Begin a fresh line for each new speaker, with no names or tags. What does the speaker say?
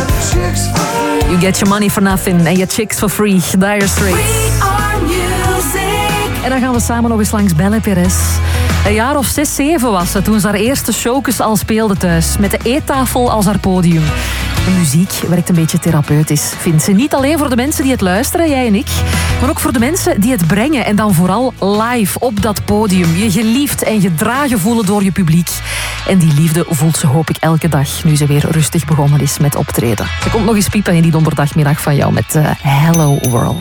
You get your money for nothing en je chicks for free. Dire Straits. En dan gaan we samen nog eens langs Belle Perez. Een jaar of 6, 7 was ze toen ze haar eerste showcase al speelde thuis. Met de eettafel als haar podium. De muziek werkt een beetje therapeutisch, vindt ze. Niet alleen voor de mensen die het luisteren, jij en ik. Maar ook voor de mensen die het brengen. En dan vooral live op dat podium. Je geliefd en gedragen voelen door je publiek. En die liefde voelt ze hoop ik elke dag. Nu ze weer rustig begonnen is met optreden. Ze komt nog eens piepen in die donderdagmiddag van jou met Hello World.